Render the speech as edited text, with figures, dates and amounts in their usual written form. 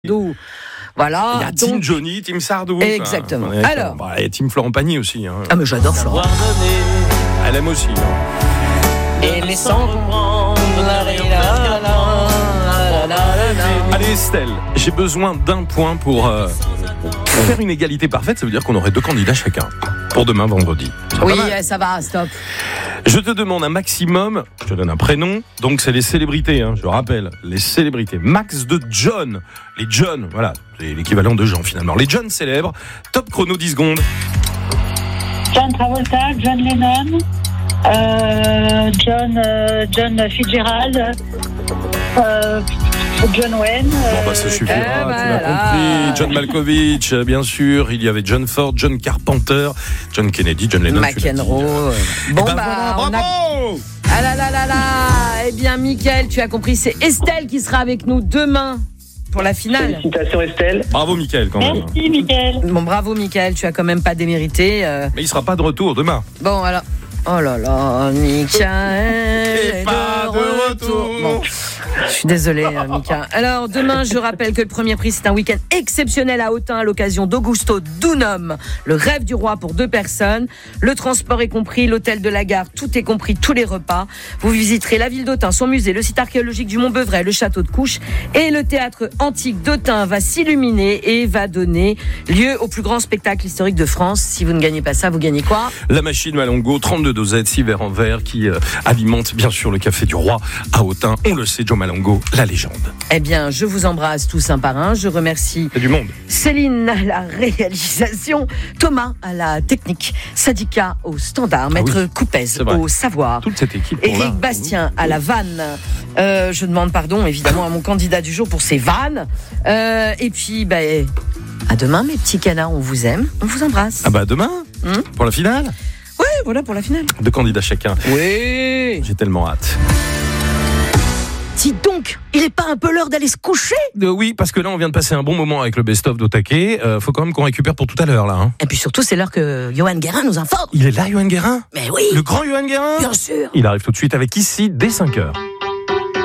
Sardou. Voilà. Il y a Team Johnny, Team Sardou. Exactement. Alors. Il y a Team Florent Pagny aussi. Hein. Ah, mais j'adore Florent. Elle aime aussi. Hein. Et les sans comprendre. Allez Estelle, j'ai besoin d'un point pour faire une égalité parfaite. Ça veut dire qu'on aurait 2 candidats chacun pour demain vendredi. Oui, ça va, stop. Je te demande un maximum, je te donne un prénom, donc c'est les célébrités, hein, je le rappelle, les célébrités. Max de John, les John, voilà, c'est l'équivalent de Jean finalement. Les John célèbres, top chrono 10 secondes. John Travolta, John Lennon, John Fitzgerald, John Wayne. Ça suffira, tu l'as compris. John Malkovich, bien sûr. Il y avait John Ford, John Carpenter, John Kennedy, John Lennon. McEnroe. Bon, bravo. Ah là là là là. Eh bien, Mickaël, tu as compris, c'est Estelle qui sera avec nous demain pour la finale. Félicitations Estelle. Bravo Mickaël quand même. Merci Mickaël. Bon, bravo Mickaël, tu as quand même pas démérité. Mais il sera pas de retour demain. Bon, alors. Oh là là, Mickaël est pas de retour. Bon, je suis désolée, Mickaël. Alors, demain, je rappelle que le premier prix, c'est un week-end exceptionnel à Autun à l'occasion d'Augusto Dunum, le rêve du roi pour 2 personnes. Le transport est compris, l'hôtel de la gare, tout est compris, tous les repas. Vous visiterez la ville d'Autun, son musée, le site archéologique du Mont-Beuvray, le château de Couches. Et le théâtre antique d'Autun va s'illuminer et va donner lieu au plus grand spectacle historique de France. Si vous ne gagnez pas ça, vous gagnez quoi ? La machine Malongo, 32 dosettes, 6 verres en verre qui alimente bien sûr le café du roi à Autun. On le sait, Joe Malongo, la légende. Eh bien, je vous embrasse tous un par un. Je remercie du monde. Céline à la réalisation, Thomas à la technique, Sadika au standard, Maître Coupez au savoir. Toute cette équipe. Éric Bastien à la vanne. Je demande pardon évidemment à mon candidat du jour pour ses vannes. Et puis, à demain mes petits canards, on vous aime, on vous embrasse. Ah bah demain pour la finale. Ouais, voilà pour la finale. 2 candidats chacun. Oui. J'ai tellement hâte. Dis donc, il est pas un peu l'heure d'aller se coucher ? Oui, parce que là, on vient de passer un bon moment avec le best-of d'Otake. Faut quand même qu'on récupère pour tout à l'heure, là. Hein. Et puis surtout, c'est l'heure que Johan Guérin nous informe. Il est là, Johan Guérin ? Mais oui. Le grand Johan Guérin ? Bien sûr. Il arrive tout de suite avec Ici, dès 5h.